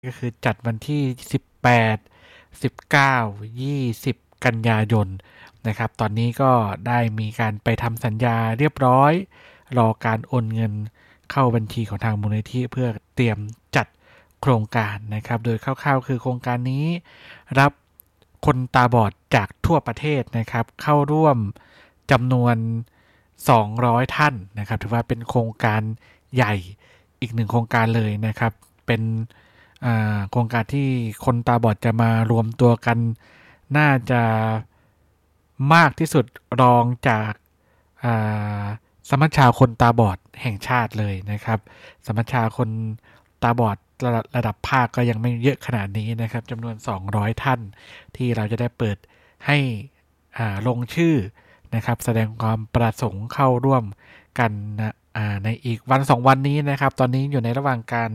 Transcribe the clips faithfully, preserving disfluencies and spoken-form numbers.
ก็คือจัดวันที่สิบแปด สิบเก้า ยี่สิบกันยายนนะครับตอนนี้ก็ได้มีการไปทำสัญญาเรียบร้อยรอการโอนเงินเข้าบัญชีของทางมูลนิธิเพื่อเตรียมจัดโครงการนะครับโดยคร่าวๆคือโครงการนี้รับคนตาบอดจากทั่วประเทศนะครับเข้าร่วมจำนวนสองร้อยท่านนะครับถือว่าเป็นโครงการใหญ่อีกหนึ่งโครงการเลยนะครับเป็นโครงการที่คนตาบอดจะมารวมตัวกันน่าจะมากที่สุดรองจากสมัชชาคนตาบอดแห่งชาติเลยนะครับสมัชชาคนตาบอดระดับระดับภาคก็ยังไม่เยอะขนาดนี้นะครับจำนวนสองร้อยท่านที่เราจะได้เปิดให้ลงชื่อนะครับแสดงความประสงค์เข้าร่วมกันนะในอีกวันสองวันนี้นะครับตอนนี้อยู่ในระหว่างการ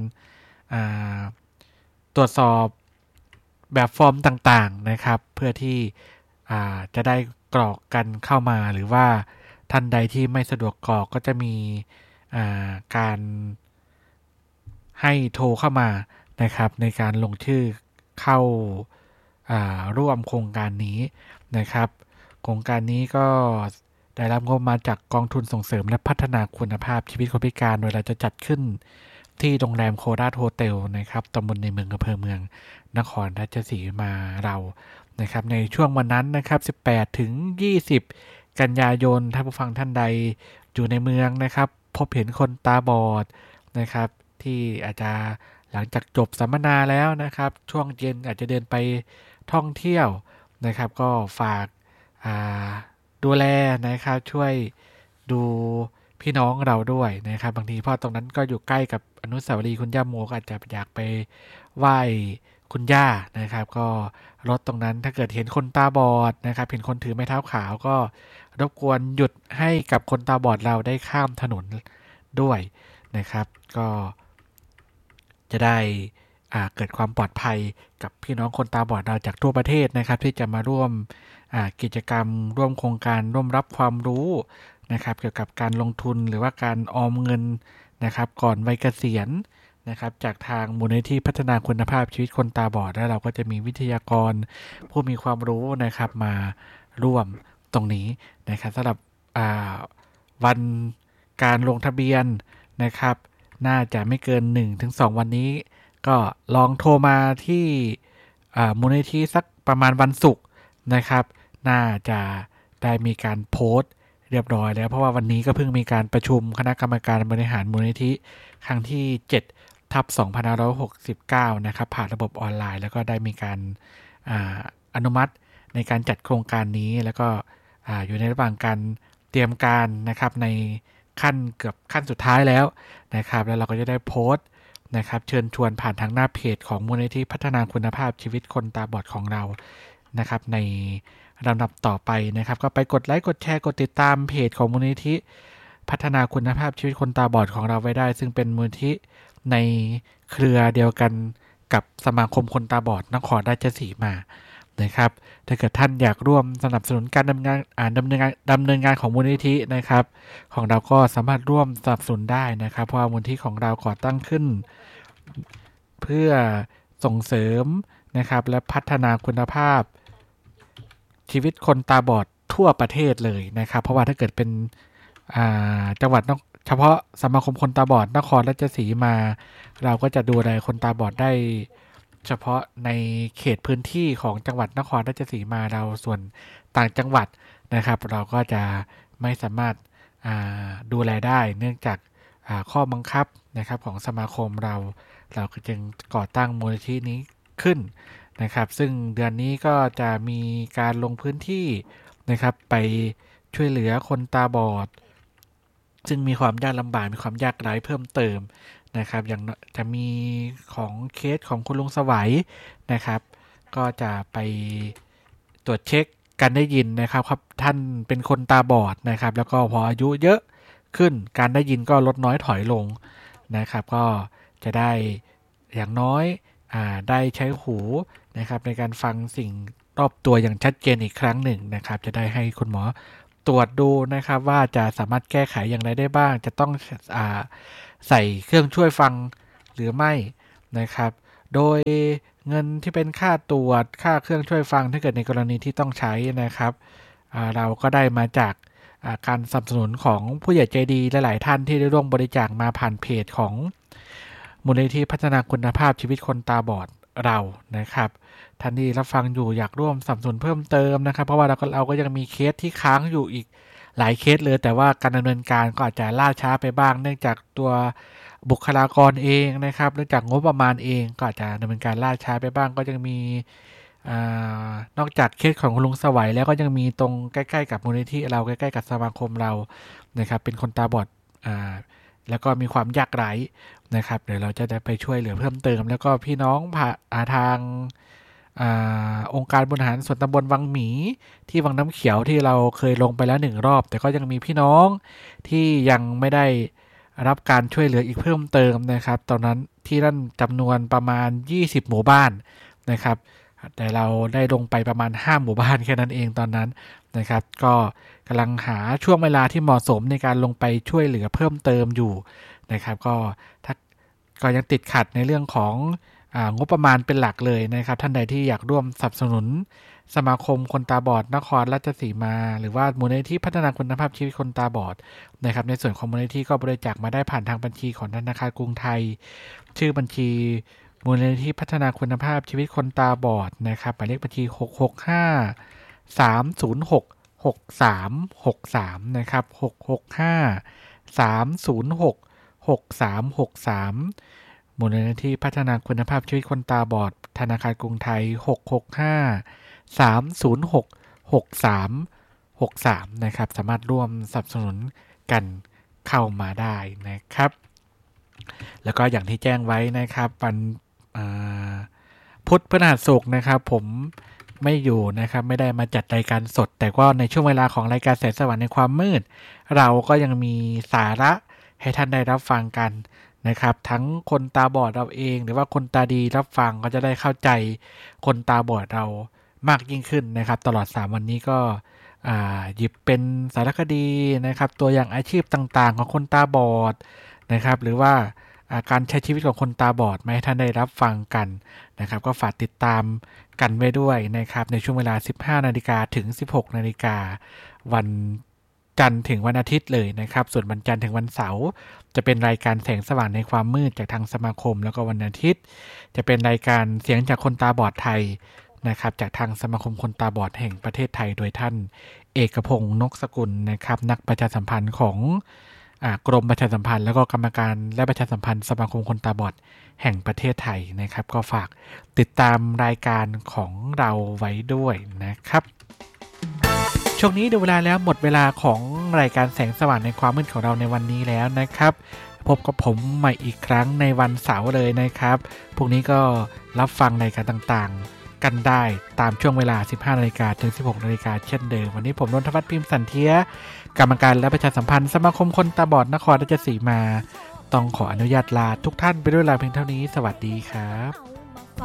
ตรวจสอบแบบฟอร์มต่างๆนะครับเพื่อที่จะได้กรอกกันเข้ามาหรือว่าท่านใดที่ไม่สะดวกกรอกก็จะมีการให้โทรเข้ามานะครับในการลงชื่อเข้าร่วมโครงการนี้นะครับโครงการนี้ก็ได้รับงบมาจากกองทุนส่งเสริมและพัฒนาคุณภาพชีวิตคนพิการโดยเราจะจัดขึ้นที่โรงแรมโคราชโฮเทลนะครับตำบลในเมืองอำเภอเมืองนครราชสีมาเรานะครับในช่วงวันนั้นนะครับสิบแปดถึงยี่สิบกันยายนท่านผู้ฟังท่านใดอยู่ในเมืองนะครับพบเห็นคนตาบอดนะครับที่อาจจะหลังจากจบสัมมนาแล้วนะครับช่วงเย็นอาจจะเดินไปท่องเที่ยวนะครับก็ฝากดูแลนะครับช่วยดูพี่น้องเราด้วยนะครับบางทีเพราะตรงนั้นก็อยู่ใกล้กับอนุสาวรีย์คุณย่าโมก็อาจจะอยากไปไหว้คุณย่านะครับก็รถตรงนั้นถ้าเกิดเห็นคนตาบอดนะครับเห็นคนถือไม้เท้าขาวก็รบกวนหยุดให้กับคนตาบอดเราได้ข้ามถนนด้วยนะครับก็จะได้เกิดความปลอดภัยกับพี่น้องคนตาบอดเราจากทั่วประเทศนะครับที่จะมาร่วมกิจกรรมร่วมโครงการร่วมรับความรู้นะครับเกี่ยวกับการลงทุนหรือว่าการออมเงินนะครับก่อนวัยเกษียณนะครับจากทางมูลนิธิพัฒนาคุณภาพชีวิตคนตาบอดและเราก็จะมีวิทยากรผู้มีความรู้นะครับมาร่วมตรงนี้นะครับสำหรับวันการลงทะเบียนนะครับน่าจะไม่เกิน หนึ่งถึงสอง วันนี้ก็ลองโทรมาที่มูลนิธิสักประมาณวันศุกร์นะครับน่าจะได้มีการโพสต์เรียบร้อยแล้วเพราะว่าวันนี้ก็เพิ่งมีการประชุมคณะกรรมการบริหารมูลนิธิครั้งที่เจ็ดทับสองพันห้าร้อยหกสิบเก้านะครับผ่านระบบออนไลน์แล้วก็ได้มีการอาอนุมัติในการจัดโครงการนี้แล้วก็ออยู่ในระหว่างการเตรียมการนะครับในขั้นเกือบขั้นสุดท้ายแล้วนะครับแล้วเราก็จะได้โพสต์นะครับเชิญชวนผ่านทางหน้าเพจของมูลนิธิพัฒนาคุณภาพชีวิตคนตาบอดของเรานะครับในลำดับต่อไปนะครับก็ไปกดไลค์กดแชร์กดติดตามเพจของมูลนิธิพัฒนาคุณภาพชีวิตคนตาบอดของเราไว้ได้ซึ่งเป็นมูลนิธิในเครือเดียวกันกับสมาคมคนตาบอดนครราชสีมานะครับถ้าเกิดท่านอยากร่วมสนับสนุนการดำเนินงานดำเนินงานดำเนินงานของมูลนิธินะครับของเราก็สามารถร่วมสนับสนุนได้นะครับเพราะมูลนิธิของเราก่อตั้งขึ้นเพื่อส่งเสริมนะครับและพัฒนาคุณภาพชีวิตคนตาบอดทั่วประเทศเลยนะครับเพราะว่าถ้าเกิดเป็นจังหวัดเฉพาะสมาคมคนตาบอดนครราชสีมาเราก็จะดูแลคนตาบอดได้เฉพาะในเขตพื้นที่ของจังหวัดนครราชสีมาเราส่วนต่างจังหวัดนะครับเราก็จะไม่สามารถดูแลได้เนื่องจากข้อบังคับนะครับของสมาคมเราเราจึงก่อตั้งมูลนิธินี้ขึ้นนะครับซึ่งเดือนนี้ก็จะมีการลงพื้นที่นะครับไปช่วยเหลือคนตาบอดซึ่งมีความยากลำบากมีความยากไร้เพิ่มเติมนะครับอย่างจะมีของเคสของคุณลุงสวัยนะครับก็จะไปตรวจเช็คการได้ยินนะครับครับท่านเป็นคนตาบอดนะครับแล้วก็พออายุเยอะขึ้นการได้ยินก็ลดน้อยถอยลงนะครับก็จะได้อย่างน้อยอ่าได้ใช้หูนะครับในการฟังสิ่งรอบตัวอย่างชัดเจนอีกครั้งหนึ่งนะครับจะได้ให้คุณหมอตรวจดูนะครับว่าจะสามารถแก้ไขอย่างไรได้บ้างจะต้องอ่าใส่เครื่องช่วยฟังหรือไม่นะครับโดยเงินที่เป็นค่าตรวจค่าเครื่องช่วยฟังถ้าเกิดในกรณีที่ต้องใช้นะครับเราก็ได้มาจากการสนับสนุนของผู้ใหญ่ใจดีหลายๆท่านที่ได้ร่วมบริจาคมาผ่านเพจของมูลนิธิพัฒนาคุณภาพชีวิตคนตาบอดเรานะครับท่านที่รับฟังอยู่อยากร่วมสนับสนุนเพิ่มเติมนะครับเพราะว่าเราก็เราก็ยังมีเคสที่ค้างอยู่อีกหลายเคสเลยแต่ว่าการดำเนินการก็อาจจะล่าช้าไปบ้างเนื่องจากตัวบุคลากรเองนะครับเนื่องจากงบประมาณเองก็อาจจะดำเนินการล่าช้าไปบ้างก็ยังมีนอกจากเคสของคุณลุงสวัยแล้วก็ยังมีตรงใกล้ๆกับมูลนิธิเราใกล้ๆกับสมาคมเรานะครับเป็นคนตาบอดแล้วก็มีความยากไร้นะครับเดี๋ยวเราจะได้ไปช่วยเหลือเพิ่มเติมแล้วก็พี่น้องทางอาองค์การบริหารส่วนตำบลวังหมีที่วังน้ำเขียวที่เราเคยลงไปแล้วหนึ่งรอบแต่ก็ยังมีพี่น้องที่ยังไม่ได้รับการช่วยเหลืออีกเพิ่มเติมนะครับตอนนั้นที่นั่นจำนวนประมาณยี่สิบหมู่บ้านนะครับแต่เราได้ลงไปประมาณห้าหมู่บ้านแค่นั้นเองตอนนั้นนะครับก็กำลังหาช่วงเวลาที่เหมาะสมในการลงไปช่วยเหลือเพิ่มเติมอยู่นะครับก็ถ้าก็ยังติดขัดในเรื่องของงบประมาณเป็นหลักเลยนะครับท่านใดที่อยากร่วมสนับสนุนสมาคมคนตาบอดนครราชสีมาหรือว่ามูลนิธิพัฒนาคุณภาพชีวิตคนตาบอดนะครับในส่วนของมูลนิธิก็บริจาคมาได้ผ่านทางบัญชีของธนาคารกรุงไทยชื่อบัญชีมูลนิธิพัฒนาคุณภาพชีวิตคนตาบอดนะครับหมายเลขบัญชีหก หก ห้า สาม ศูนย์ หก หก สาม หก สามนะครับหก หก ห้า สาม ศูนย์ หก หก สาม หก สามมูลนิธิพัฒนาคุณภาพชีวิตคนตาบอดธนาคารกรุงไทยหก หก ห้า สาม ศูนย์ หก หก สาม หก สามนะครับสามารถร่วมสนับสนุนกันเข้ามาได้นะครับแล้วก็อย่างที่แจ้งไว้นะครับวันพุธพฤหัสศุกร์นะครับผมไม่อยู่นะครับไม่ได้มาจัดรายการสดแต่ก็ในช่วงเวลาของรายการแสงสว่างในความมืดเราก็ยังมีสาระให้ท่านได้รับฟังกันนะครับทั้งคนตาบอดเราเองหรือว่าคนตาดีรับฟังก็จะได้เข้าใจคนตาบอดเรามากยิ่งขึ้นนะครับตลอดสามวันนี้ก็หยิบเป็นสารคดีนะครับตัวอย่างอาชีพต่างๆของคนตาบอดนะครับหรือว่าการใช้ชีวิตของคนตาบอดมาให้ท่านได้รับฟังกันนะครับก็ฝากติดตามกันไว้ด้วยนะครับในช่วงเวลา สิบห้านาฬิกา ถึง สิบหกนาฬิกาวันจันทร์ถึงวันอาทิตย์เลยนะครับส่วนวันจันทร์ถึงวันเสาร์จะเป็นรายการแสงสว่างในความมืดจากทางสมาคมแล้วก็วันอาทิตย์จะเป็นรายการเสียงจากคนตาบอดไทยนะครับจากทางสมาคมคนตาบอดแห่งประเทศไทยโดยท่านเอกพงษ์นกสกุลนะครับนักประชาสัมพันธ์ของกรมประชาสัมพันธ์แล้วก็กรรมการและประชาสัมพันธ์สมาคมคนตาบอดแห่งประเทศไทยนะครับก็ฝากติดตามรายการของเราไว้ด้วยนะครับช่วงนี้ดูเวลาแล้วหมดเวลาของรายการแสงสว่างในความมืดของเราในวันนี้แล้วนะครับพบกับผมใหม่อีกครั้งในวันเสาร์เลยนะครับพรุ่งนี้ก็รับฟังรายการต่างๆกันได้ตามช่วงเวลา สิบห้านาฬิกา ถึง สิบหกนาฬิกาเช่นเดิมวันนี้ผมนนทวัฒน์พิมพ์สันเทียกรรมการและประชาสัมพันธ์สมาคมคนตาบอดนครราชสีมาต้องขออนุญาตลาทุกท่านไปด้วยลาเพียงเท่านี้สวัสดีครับ